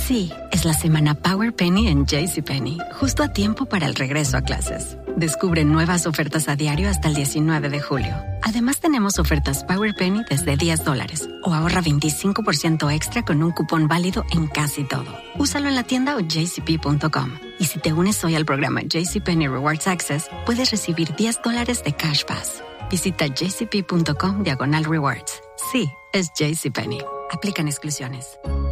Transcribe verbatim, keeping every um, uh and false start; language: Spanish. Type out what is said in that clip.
Sí, es la semana Power Penny en JCPenney, justo a tiempo para el regreso a clases. Descubre nuevas ofertas a diario hasta el diecinueve de julio. Además, tenemos ofertas Power Penny desde diez dólares o ahorra veinticinco por ciento extra con un cupón válido en casi todo. Úsalo en la tienda o j c p punto com. Y si te unes hoy al programa JCPenney Rewards Access, puedes recibir diez dólares de Cash Pass. Visita jcp punto com diagonal rewards. Sí, es JCPenney. Aplican exclusiones.